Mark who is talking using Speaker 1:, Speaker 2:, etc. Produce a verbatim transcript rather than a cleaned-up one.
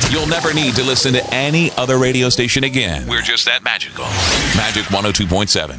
Speaker 1: You'll never need to listen to any other radio station again. We're just that magical. Magic one oh two point seven.